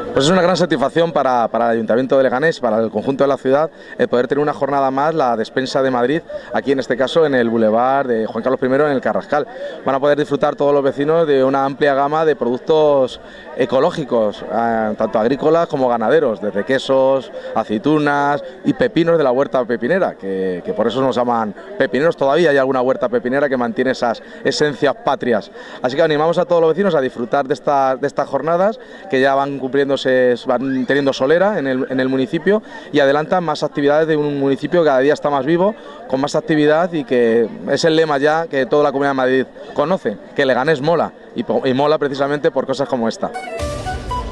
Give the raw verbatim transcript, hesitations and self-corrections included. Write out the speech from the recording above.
Pues es una gran satisfacción para, para el Ayuntamiento de Leganés, para el conjunto de la ciudad, el poder tener una jornada más, la Despensa de Madrid, aquí en este caso en el Boulevard de Juan Carlos primero en el Carrascal. Van a poder disfrutar todos los vecinos de una amplia gama de productos ecológicos, eh, tanto agrícolas como ganaderos, desde quesos, aceitunas y pepinos de la huerta pepinera, que, que por eso nos llaman pepineros. Todavía hay alguna huerta pepinera que mantiene esas esencias patrias. Así que animamos a todos los vecinos a disfrutar de, esta, de estas jornadas, que ya van cumpliendo van teniendo solera en el, en el municipio, y adelantan más actividades de un municipio que cada día está más vivo, con más actividad, y que es el lema ya que toda la Comunidad de Madrid conoce, que Leganés mola, y, y mola precisamente por cosas como esta.